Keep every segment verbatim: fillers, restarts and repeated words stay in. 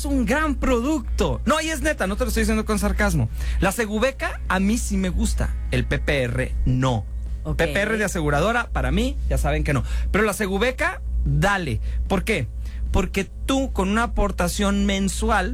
es un gran producto. No, y es neta, no te lo estoy diciendo con sarcasmo. La Segubeca a mí sí me gusta, el P P R no. Okay. P P R de aseguradora, para mí, ya saben que no. Pero la Segubeca, dale. ¿Por qué? Porque tú con una aportación mensual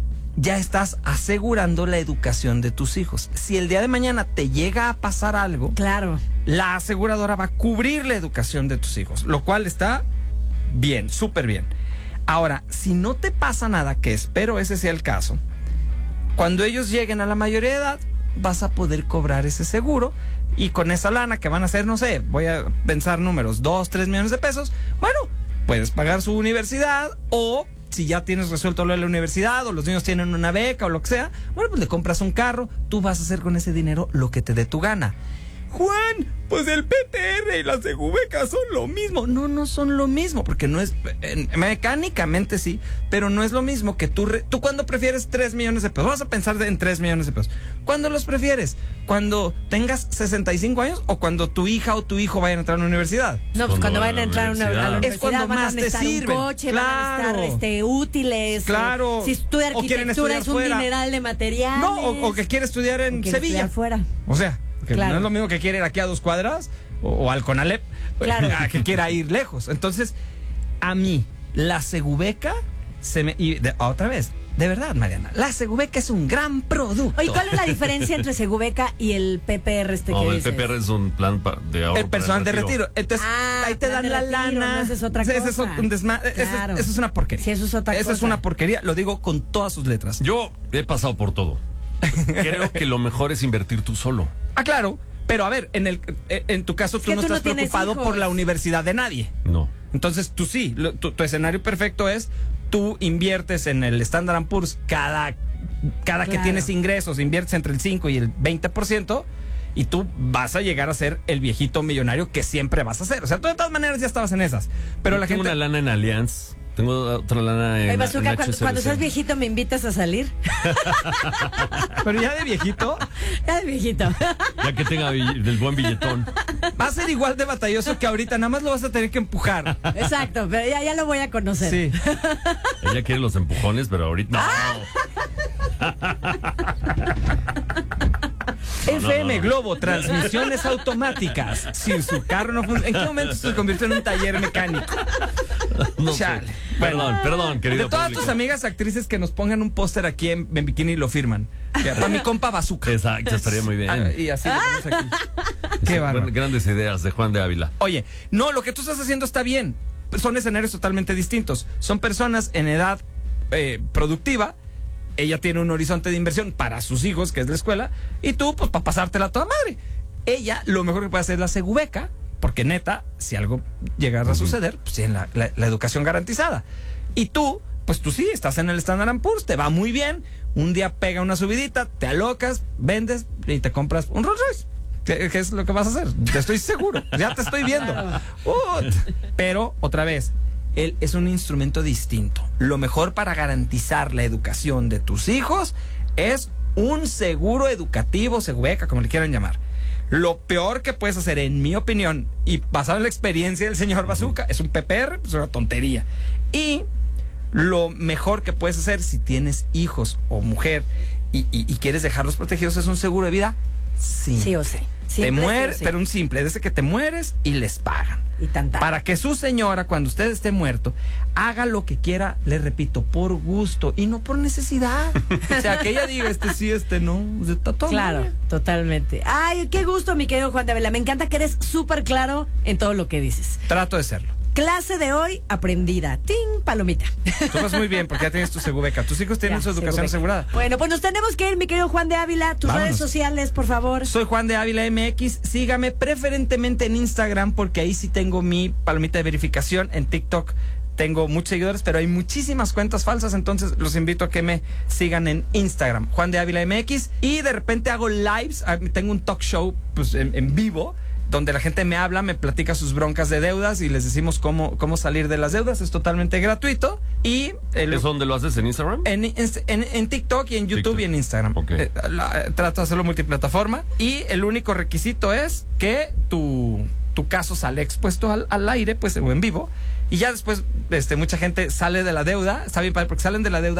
ya estás asegurando la educación de tus hijos. Si el día de mañana te llega a pasar algo, claro, la aseguradora va a cubrir la educación de tus hijos, lo cual está bien, súper bien. Ahora, si no te pasa nada, que espero ese sea el caso, cuando ellos lleguen a la mayoría de edad, vas a poder cobrar ese seguro y con esa lana que van a ser, no sé, voy a pensar números, dos, tres millones de pesos, bueno, puedes pagar su universidad o si ya tienes resuelto lo de la universidad o los niños tienen una beca o lo que sea, bueno, pues le compras un carro, tú vas a hacer con ese dinero lo que te dé tu gana. Juan, pues el P P R y la Segubeca son lo mismo. No, no son lo mismo, porque no es, eh, mecánicamente sí, pero no es lo mismo que tú, re, tú cuando prefieres tres millones de pesos, vamos a pensar en tres millones de pesos. ¿Cuándo los prefieres? ¿Cuando tengas sesenta y cinco años o cuando tu hija o tu hijo vayan a entrar a la universidad? No, pues cuando vayan a entrar a, una, a la universidad, es cuando van más a te sirven. Un coche, claro. van a estar este, útiles. Claro. Eh, si estudia arquitectura es un fuera. dineral de materiales. No, o, o que quiere estudiar en quiere Sevilla. Estudiar fuera. O sea, que claro. no es lo mismo que quiere ir aquí a dos cuadras o, o al Conalep, claro. a que quiera ir lejos. Entonces, a mí, la Segubeca se me... Y de, otra vez, de verdad, Mariana, la Segubeca es un gran producto. Oye, ¿cuál es la diferencia entre Segubeca y el P P R este no, que el dices? P P R es un plan pa, de ahorro. El personal de retiro. retiro. Entonces, ah, ahí te dan la retiro, lana. No, esa es otra cosa. Ese es un desma claro. Eso es una porquería. Sí, eso es otra Esa cosa. es una porquería, lo digo con todas sus letras. Yo he pasado por todo. Creo que lo mejor es invertir tú solo. Ah, claro. Pero a ver, en el en tu caso tú no tú estás no preocupado hijos. por la universidad de nadie. No. Entonces tú sí, lo, tu, tu escenario perfecto es tú inviertes en el Standard and Poor's cada, cada claro. que tienes ingresos, inviertes entre el cinco y el veinte por ciento y tú vas a llegar a ser el viejito millonario que siempre vas a ser. O sea, tú de todas maneras ya estabas en esas. Pero Yo la tengo gente... una lana en Allianz. Tengo otra lana en, Ay, Bazooka, en cuando, cuando seas viejito me invitas a salir. Pero ya de viejito. Ya de viejito. Ya que tenga del buen billetón. Va a ser igual de batalloso que ahorita, nada más lo vas a tener que empujar. Exacto, pero ya, ya lo voy a conocer. Sí. Ella quiere los empujones, pero ahorita no. F M Globo, transmisiones automáticas. Si su carro no funciona, ¿en qué momento se convirtió en un taller mecánico? No sé. Chale. Perdón, Bueno, perdón, querido de todas público. tus amigas actrices que nos pongan un póster aquí en, en bikini y lo firman. Para mi compa Bazooka. Exacto, estaría muy bien. Ah, y así lo ponemos aquí. Qué bárbaro. Grandes ideas de Juan de Ávila. Oye, no, lo que tú estás haciendo está bien. Son escenarios totalmente distintos. Son personas en edad eh, productiva. Ella tiene un horizonte de inversión para sus hijos, que es la escuela, y tú, pues, para pasártela a toda madre. Ella, lo mejor que puede hacer es la Segubeca, porque neta, si algo llegara a suceder, pues tienen la, la, la educación garantizada. Y tú, pues tú sí, estás en el Standard and Poor's, te va muy bien, un día pega una subidita, te alocas, vendes y te compras un Rolls Royce. ¿Qué, qué es lo que vas a hacer? Te estoy seguro, ya te estoy viendo. Uh, pero, otra vez, él es un instrumento distinto. Lo mejor para garantizar la educación de tus hijos es un seguro educativo, Segubeca, como le quieran llamar. Lo peor que puedes hacer, en mi opinión, y basado en la experiencia del señor Bazooka, es un P P R, pues una tontería. Y lo mejor que puedes hacer si tienes hijos o mujer y, y, y quieres dejarlos protegidos es un seguro de vida simple. Sí o sí. Te mueres, sí, pero un simple, desde que te mueres y les pagan. Y tan, tan. Para que su señora, cuando usted esté muerto, haga lo que quiera, le repito, por gusto y no por necesidad. O sea, que ella diga, este sí, este no. Está todo claro, bien. Totalmente. Ay, qué gusto, mi querido Juan de Ávila. Me encanta que eres súper claro en todo lo que dices. Trato de serlo. Clase de hoy aprendida. ¡Ting! Palomita. Tú vas muy bien porque ya tienes tu Segubeca. Tus hijos tienen ya, su educación Segubeca. asegurada. Bueno, pues nos tenemos que ir, mi querido Juan de Ávila. Tus Vámonos. Redes sociales, por favor. Soy Juan de Ávila M X. Sígame preferentemente en Instagram porque ahí sí tengo mi palomita de verificación. En TikTok tengo muchos seguidores, pero hay muchísimas cuentas falsas. Entonces los invito a que me sigan en Instagram. Juan de Ávila M X. Y de repente hago lives. Tengo un talk show pues, en, en vivo, donde la gente me habla, me platica sus broncas de deudas y les decimos cómo, cómo salir de las deudas. Es totalmente gratuito. Y el, ¿Es donde lo haces en Instagram? En, en, en TikTok y en YouTube TikTok. Y en Instagram. Okay. Eh, la, trato de hacerlo multiplataforma. Y el único requisito es que tu, tu caso sale expuesto al, al aire, pues, o en vivo. Y ya después, este, mucha gente sale de la deuda. Está bien, porque salen de la deuda